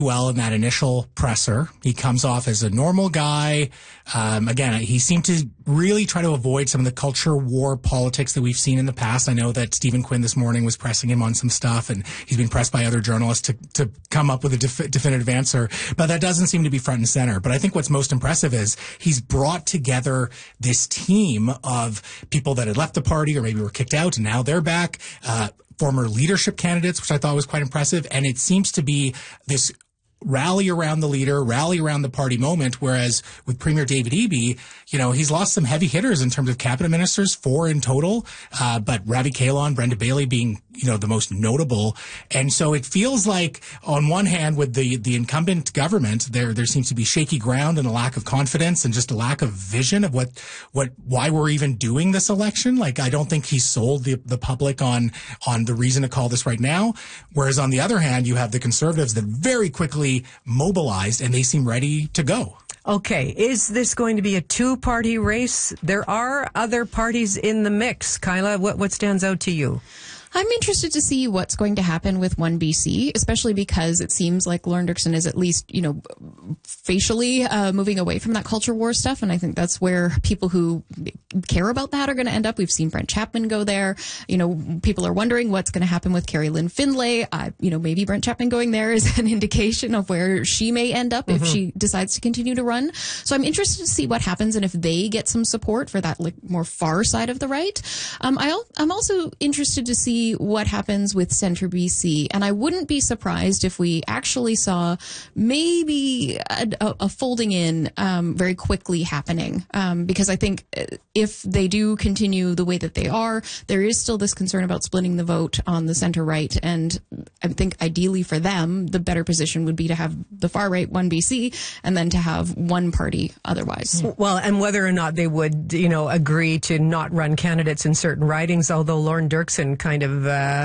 well in that initial presser. He comes off as a normal guy. Again, he seemed to really try to avoid some of the culture war politics that we've seen in the past. I know that Stephen Quinn this morning was pressing him on some stuff, and he's been pressed by other journalists to come up with a definitive answer. But that doesn't seem to be front and center. But I think what's most impressive is he's brought together this team of people that had left the party or maybe were kicked out, and now they're back. Former leadership candidates, which I thought was quite impressive. And it seems to be this rally around the leader, rally around the party moment, whereas with Premier David Eby, he's lost some heavy hitters in terms of cabinet ministers, 4 in total, but Ravi Kahlon, Brenda Bailey being, the most notable. And so it feels like, on one hand, with the incumbent government, there seems to be shaky ground and a lack of confidence and just a lack of vision of why we're even doing this election. Like, I don't think he's sold the public on the reason to call this right now. Whereas on the other hand, you have the Conservatives that very quickly mobilized and they seem ready to go. Okay, is this going to be a two-party race? There are other parties in the mix. Kyla, what stands out to you? I'm interested to see what's going to happen with 1BC, especially because it seems like Lorne Dirksen is at least, facially moving away from that culture war stuff. And I think that's where people who care about that are going to end up. We've seen Brent Chapman go there. People are wondering what's going to happen with Carrie Lynn Findlay. Maybe Brent Chapman going there is an indication of where she may end up if she decides to continue to run. So I'm interested to see what happens and if they get some support for that more far side of the right. I'm also interested to see what happens with Centre BC, and I wouldn't be surprised if we actually saw maybe a folding in very quickly happening, because I think if they do continue the way that they are, there is still this concern about splitting the vote on the centre right, and I think ideally for them, the better position would be to have the far right 1BC and then to have one party otherwise. Well, and whether or not they would, agree to not run candidates in certain ridings, although Lorne Dirksen kind of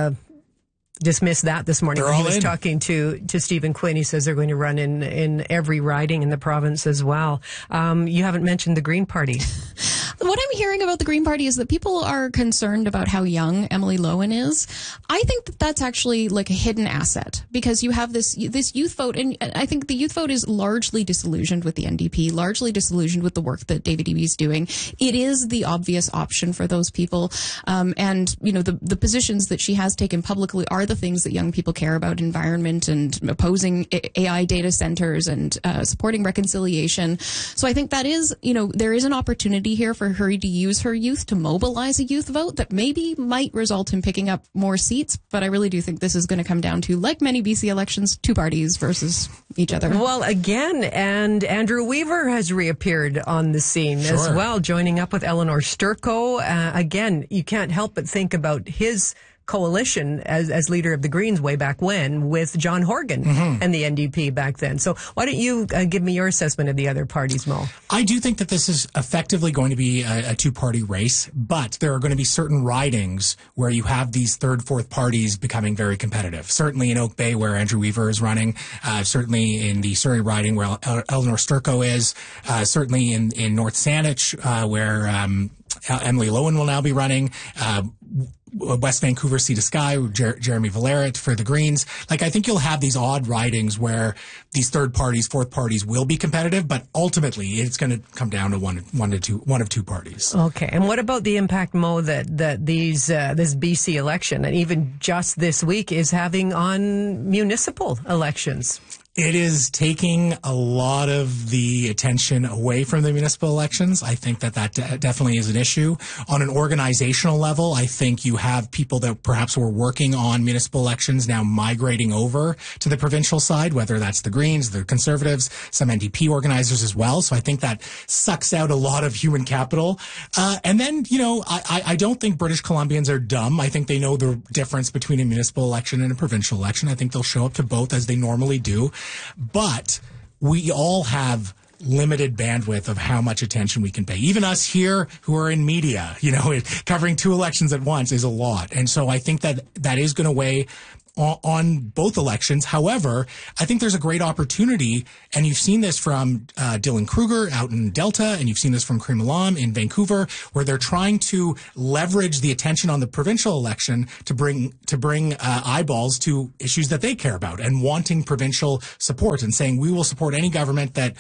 dismissed that this morning when he was talking to Stephen Quinn. He says they're going to run in every riding in the province as well. You haven't mentioned the Green Party. What I'm hearing about the Green Party is that people are concerned about how young Emily Lowen is. I think that that's actually like a hidden asset, because you have this youth vote, and I think the youth vote is largely disillusioned with the NDP, largely disillusioned with the work that David Eby is doing. It is the obvious option for those people. And, the positions that she has taken publicly are the things that young people care about: environment and opposing AI data centers and supporting reconciliation. So I think that is, there is an opportunity here for her to use her youth to mobilize a youth vote that maybe might result in picking up more seats. But I really do think this is going to come down to, like many BC elections, two parties versus each other. Well, again, and Andrew Weaver has reappeared on the scene as well, joining up with Eleanor Sturko. Again, you can't help but think about his coalition as leader of the Greens way back when with John Horgan and the NDP back then. So why don't you give me your assessment of the other parties, Mo? I do think that this is effectively going to be a two-party race, but there are going to be certain ridings where you have these third, fourth parties becoming very competitive. Certainly in Oak Bay, where Andrew Weaver is running, certainly in the Surrey riding where Eleanor Sturko is, certainly in North Saanich, where Emily Lowen will now be running, West Vancouver, Sea to Sky, Jeremy Valeret for the Greens. I think you'll have these odd ridings where these third parties, fourth parties will be competitive, but ultimately it's going to come down to one of two parties. Okay. And what about the impact, Mo, that this BC election, and even just this week, is having on municipal elections? It is taking a lot of the attention away from the municipal elections. I think that definitely is an issue. On an organizational level, I think you have people that perhaps were working on municipal elections now migrating over to the provincial side, whether that's the Greens, the Conservatives, some NDP organizers as well. So I think that sucks out a lot of human capital. And then, I don't think British Columbians are dumb. I think they know the difference between a municipal election and a provincial election. I think they'll show up to both as they normally do. But we all have limited bandwidth of how much attention we can pay. Even us here who are in media, covering two elections at once is a lot. And so I think that is going to weigh on both elections. However, I think there's a great opportunity, and you've seen this from Dylan Kruger out in Delta, and you've seen this from Karim Alam in Vancouver, where they're trying to leverage the attention on the provincial election to bring eyeballs to issues that they care about, and wanting provincial support and saying, we will support any government that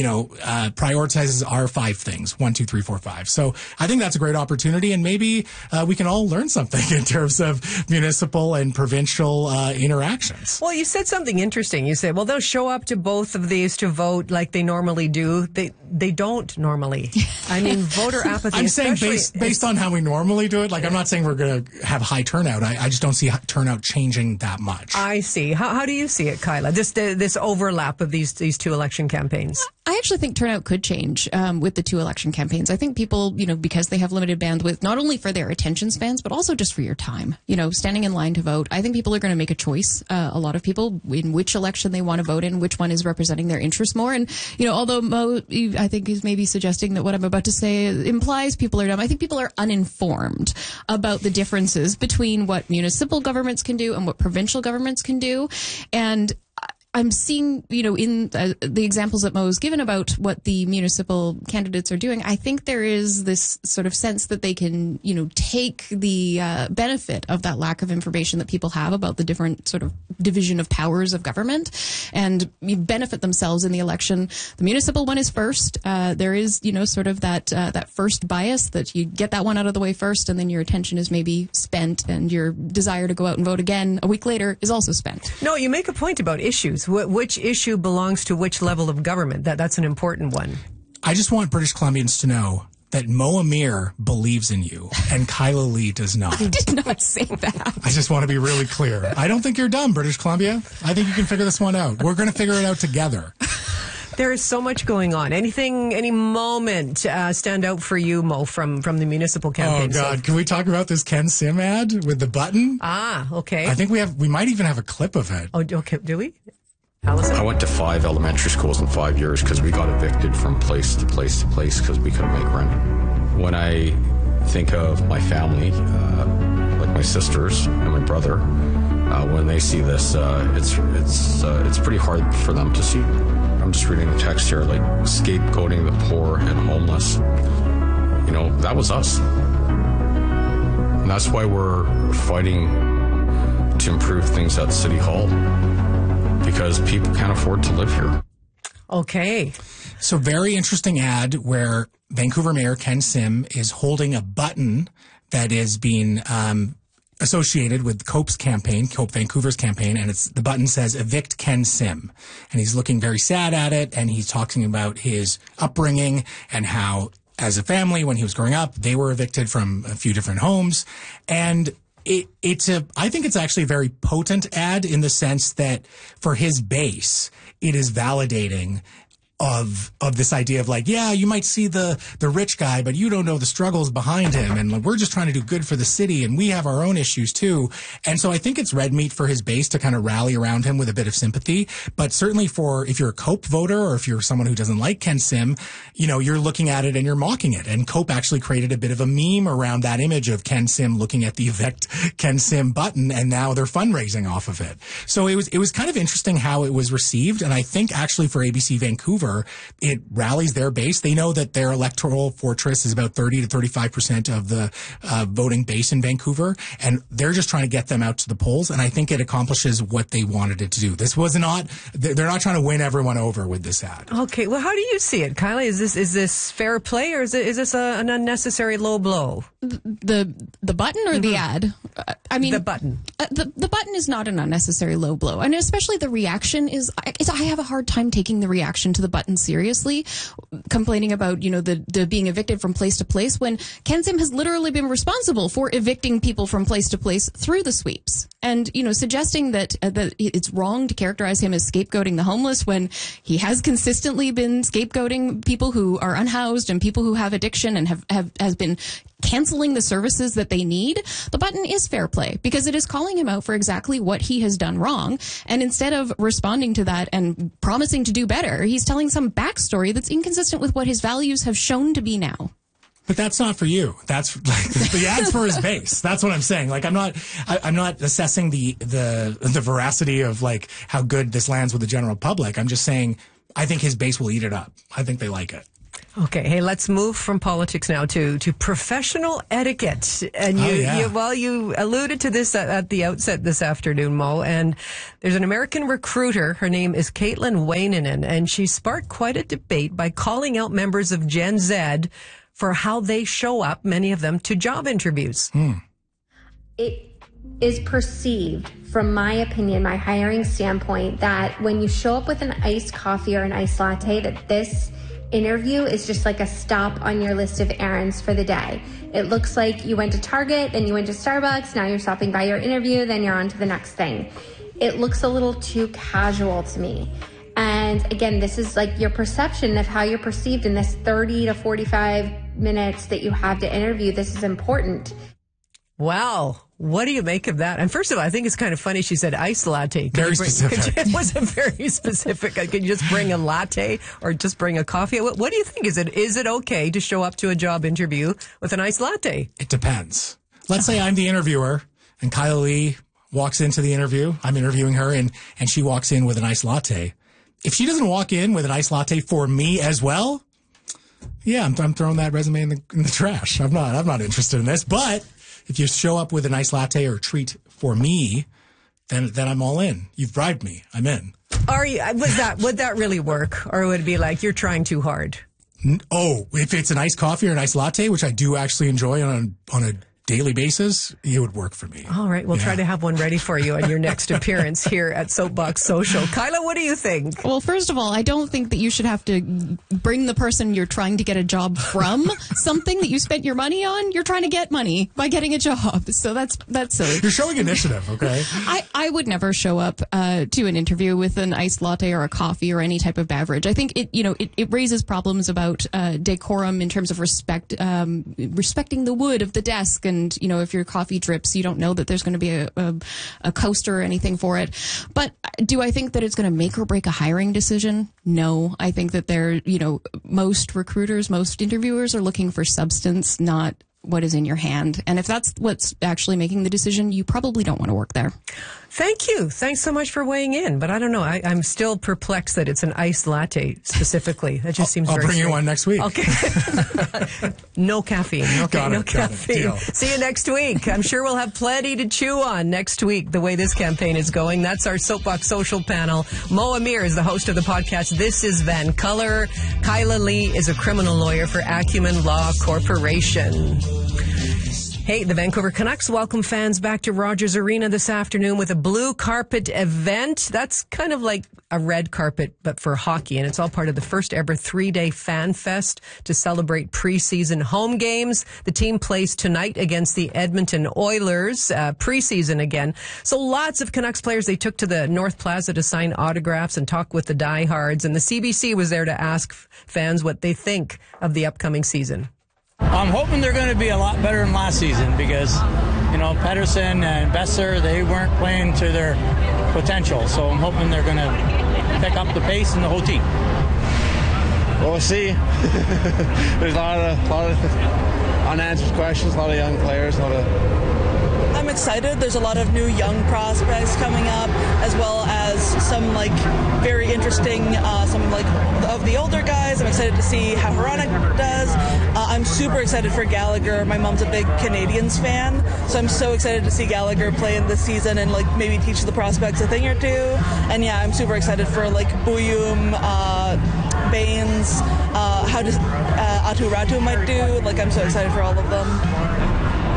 prioritizes our 5 things, 1, 2, 3, 4, 5. So I think that's a great opportunity, and maybe we can all learn something in terms of municipal and provincial interactions. Well, you said something interesting. You said, well, they'll show up to both of these to vote like they normally do. They don't normally. I mean, voter apathy. I'm saying based on how we normally do it. Like, I'm not saying we're going to have high turnout. I just don't see turnout changing that much. I see. How do you see it, Kyla? This overlap of these 2 election campaigns. I actually think turnout could change with the 2 election campaigns. I think people, because they have limited bandwidth, not only for their attention spans, but also just for your time, standing in line to vote. I think people are going to make a choice, a lot of people, in which election they want to vote in, which one is representing their interests more. And, although Mo, I think, is maybe suggesting that what I'm about to say implies people are dumb, I think people are uninformed about the differences between what municipal governments can do and what provincial governments can do. And I'm seeing, in the examples that Mo's given about what the municipal candidates are doing, I think there is this sort of sense that they can, take the benefit of that lack of information that people have about the different sort of division of powers of government and benefit themselves in the election. The municipal one is first. There is, sort of that first bias that you get that one out of the way first, and then your attention is maybe spent, and your desire to go out and vote again a week later is also spent. No, you make a point about issues. Which issue belongs to which level of government? That's an important one. I just want British Columbians to know that Mo Amir believes in you and Kyla Lee does not. I did not say that. I just want to be really clear. I don't think you're dumb, British Columbia. I think you can figure this one out. We're going to figure it out together. There is so much going on. Any moment stand out for you, Mo, from the municipal campaign? Oh, God. Can we talk about this Ken Sim ad with the button? Ah, okay. I think we might even have a clip of it. Oh, okay. Do we? Allison? I went to 5 elementary schools in 5 years because we got evicted from place to place to place because we couldn't make rent. When I think of my family, like my sisters and my brother, when they see this, it's pretty hard for them to see. I'm just reading the text here, like scapegoating the poor and homeless. That was us. And that's why we're fighting to improve things at City Hall, because people can't afford to live here. Okay. So very interesting ad where Vancouver Mayor Ken Sim is holding a button that is being associated with Cope's campaign, Cope Vancouver's campaign, and the button says evict Ken Sim. And he's looking very sad at it, and he's talking about his upbringing and how, as a family, when he was growing up, they were evicted from a few different homes. And I think it's actually a very potent ad in the sense that for his base, it is validating of this idea of like, yeah, you might see the rich guy, but you don't know the struggles behind him. And we're just trying to do good for the city, and we have our own issues too. And so I think it's red meat for his base to kind of rally around him with a bit of sympathy. But certainly if you're a Cope voter, or if you're someone who doesn't like Ken Sim, you're looking at it and you're mocking it. And Cope actually created a bit of a meme around that image of Ken Sim looking at the evict Ken Sim button, and now they're fundraising off of it. So it was kind of interesting how it was received. And I think actually for ABC Vancouver, it rallies their base. They know that their electoral fortress is about 30 to 35% of the voting base in Vancouver, and they're just trying to get them out to the polls. And I think it accomplishes what they wanted it to do. They're not trying to win everyone over with this ad. Okay. Well, how do you see it, Kylie? Is this fair play, or is this an unnecessary low blow? The button or the ad? I mean, the button. The button is not an unnecessary low blow, and especially the reaction is. I have a hard time taking the reaction to the button seriously, complaining about the being evicted from place to place when Ken Sim has literally been responsible for evicting people from place to place through the sweeps, and suggesting that it's wrong to characterize him as scapegoating the homeless when he has consistently been scapegoating people who are unhoused and people who have addiction and has been canceling the services that they need. The button is fair play because it is calling him out for exactly what he has done wrong. And instead of responding to that and promising to do better, he's telling some backstory that's inconsistent with what his values have shown to be now. But that's not for you. That's like the ad's for his base. That's what I'm saying. Like I'm not assessing the veracity of like how good this lands with the general public. I'm just saying I think his base will eat it up. I think they like it. Okay, hey, let's move from politics now to professional etiquette. And you alluded to this at the outset this afternoon, Mo, and there's an American recruiter. Her name is Caitlin Wainanen, and she sparked quite a debate by calling out members of Gen Z for how they show up, many of them, to job interviews. It is perceived, from my opinion, my hiring standpoint, that when you show up with an iced coffee or an iced latte, that this interview is just like a stop on your list of errands for the day. It looks like you went to Target, then you went to Starbucks, now you're stopping by your interview, then you're on to the next thing. It looks a little too casual to me. And again, this is like your perception of how you're perceived in this 30 to 45 minutes that you have to interview. This is important. Wow. What do you make of that? And first of all, I think it's kind of funny she said iced latte. Very specific. It was a very specific. Can you just bring a latte or just bring a coffee? What do you think? Is it okay to show up to a job interview with an iced latte? It depends. Let's say I'm the interviewer and Kyla Lee walks into the interview. I'm interviewing her and she walks in with an iced latte. If she doesn't walk in with an iced latte for me as well, yeah, I'm throwing that resume in the trash. I'm not interested in this. But if you show up with a nice latte or treat for me, then I'm all in. You've bribed me. I'm in. Are you? Would that really work, or would it be like you're trying too hard? Oh, if it's a nice coffee or a nice latte, which I do actually enjoy on a daily basis, it would work for me. All right, we'll try to have one ready for you on your next appearance here at Soapbox Social. Kyla, what do you think? Well, first of all, I don't think that you should have to bring the person you're trying to get a job from something that you spent your money on. You're trying to get money by getting a job, so that's silly. You're showing initiative, okay? I would never show up to an interview with an iced latte or a coffee or any type of beverage. I think it raises problems about decorum in terms of respecting the wood of the desk. And, if your coffee drips, you don't know that there's going to be a coaster or anything for it. But do I think that it's going to make or break a hiring decision? No. I think that most recruiters, most interviewers are looking for substance, not what is in your hand. And if that's what's actually making the decision, you probably don't want to work there. Thank you. Thanks so much for weighing in. But I don't know. I'm still perplexed that it's an iced latte specifically. That just seems very I'll bring strange. you one next week. Okay. No caffeine. Okay, no caffeine. See you next week. I'm sure we'll have plenty to chew on next week, the way this campaign is going. That's our Soapbox Social panel. Mo Amir is the host of the podcast This is Van Color. Kyla Lee is a criminal lawyer for Acumen Law Corporation. Hey, the Vancouver Canucks welcome fans back to Rogers Arena this afternoon with a blue carpet event. That's kind of like a red carpet, but for hockey. And it's all part of the first ever 3-day fan fest to celebrate preseason home games. The team plays tonight against the Edmonton Oilers, preseason again. So lots of Canucks players, they took to the North Plaza to sign autographs and talk with the diehards. And the CBC was there to ask fans what they think of the upcoming season. I'm hoping they're going to be a lot better than last season because, Pettersson and Besser, they weren't playing to their potential. So I'm hoping they're going to pick up the pace and the whole team. We'll see. There's a lot of unanswered questions, a lot of young players, I'm excited. There's a lot of new young prospects coming up, as well as some very interesting, some of the older guys. I'm excited to see how Hronek does. I'm super excited for Gallagher. My mom's a big Canadiens fan, so I'm so excited to see Gallagher play in this season and maybe teach the prospects a thing or two. And yeah, I'm super excited for Buyum, Baines, how Atu Ratu might do. I'm so excited for all of them.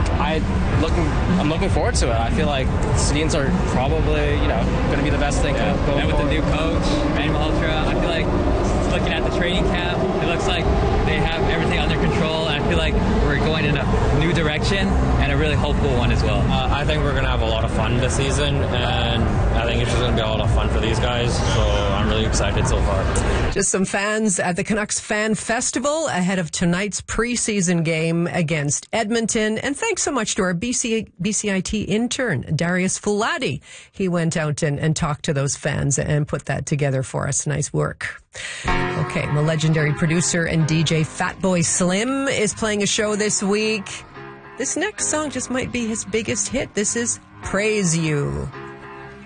I'm looking forward to it. I feel like Sedins are probably, going to be the best thing going forward. And with the new coach, Manuel Ultra, I feel like looking at the training camp, it looks like they have everything under control. I feel like we're going in a new new direction and a really hopeful one as well. I think we're going to have a lot of fun this season, and I think it's just going to be a lot of fun for these guys, so I'm really excited so far. Just some fans at the Canucks Fan Festival ahead of tonight's preseason game against Edmonton. And thanks so much to our BCIT intern, Darius Fuladi. He went out and talked to those fans and put that together for us. Nice work. Okay, the legendary producer and DJ Fatboy Slim is playing a show this week. This next song just might be his biggest hit. This is Praise You.